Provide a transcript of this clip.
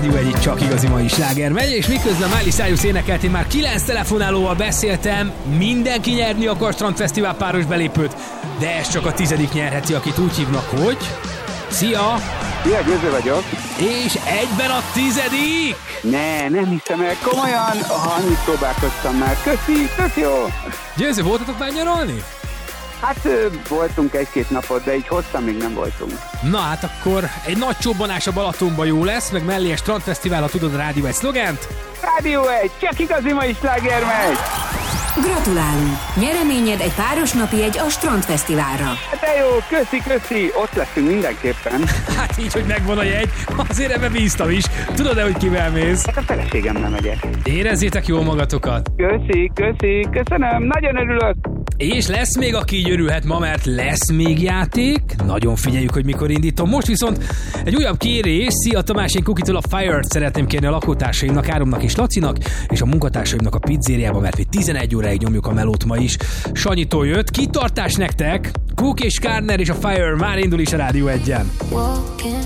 Rádió Egy, csak igazi mai sláger megy, és miközben Miley Cyrus énekelt, én már 9 telefonálóval beszéltem, mindenki nyerni akar Strandfesztivál páros belépőt, de ez csak a 10. nyerheti, akit úgy hívnak, hogy... Szia! Szia, Győző vagyok. És egyben a 10. Nem hiszem el, komolyan, annyit próbálkoztam már. Köszi, tök jó. Győző, voltatok már nyaralni? Hát voltunk egy-két napot, de így hosszan még nem voltunk. Na hát akkor egy nagy csobbanás a Balatonba jó lesz, meg mellé a Strandfesztivál, ha tudod a Rádió Egy szlogent. Rádió Egy, csak igazi mai sláger megy! Gratulálunk! Nyereményed egy páros napi jegy a Strandfesztiválra. De jó, köszi, ott leszünk mindenképpen. Hát így, hogy megvan a jegy, azért ebbe bíztam is. Tudod-e, hogy kivel mész? Hát a feleségemmel megyek. Érezzétek jól magatokat. Köszönöm, nagyon örülök. És lesz még, aki így örülhet ma, mert lesz még játék. Nagyon figyeljük, hogy mikor indítom. Most viszont egy újabb kérés. Szia Tamás, én Kukitől a Fire-t szeretném kérni a lakótársaimnak, Áronnak és Lacinak, és a munkatársaimnak a pizzériába, mert mi 11 óráig nyomjuk a melót ma is. Sanyitól jött. Kitartás nektek! Cook és Kárner és a Fire már indul is a Rádió Egyen.